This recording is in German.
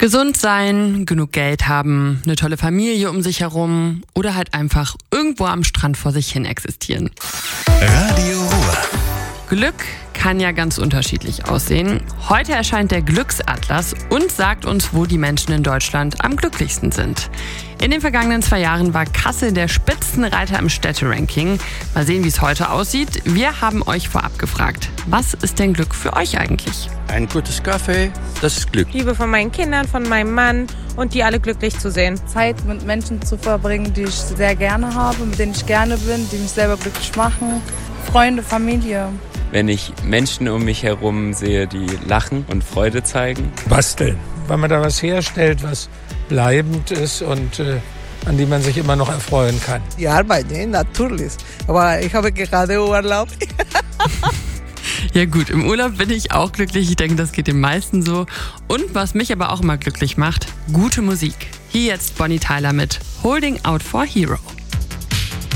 Gesund sein, genug Geld haben, eine tolle Familie um sich herum oder halt einfach irgendwo am Strand vor sich hin existieren. Radio Ruhr. Glück kann ja ganz unterschiedlich aussehen. Heute erscheint der Glücksatlas und sagt uns, wo die Menschen in Deutschland am glücklichsten sind. In den vergangenen 2 Jahren war Kassel der Spitzenreiter im Städteranking. Mal sehen, wie es heute aussieht. Wir haben euch vorab gefragt, was ist denn Glück für euch eigentlich? Ein gutes Kaffee, das ist Glück. Liebe von meinen Kindern, von meinem Mann und die alle glücklich zu sehen. Zeit mit Menschen zu verbringen, die ich sehr gerne habe, mit denen ich gerne bin, die mich selber glücklich machen. Freunde, Familie. Wenn ich Menschen um mich herum sehe, die lachen und Freude zeigen. Basteln, weil man da was herstellt, was bleibend ist und an die man sich immer noch erfreuen kann. Die Arbeit, natürlich. Aber ich habe gerade Urlaub. Ja gut, im Urlaub bin ich auch glücklich. Ich denke, das geht den meisten so. Und was mich aber auch immer glücklich macht, gute Musik. Hier jetzt Bonnie Tyler mit Holding Out for Hero.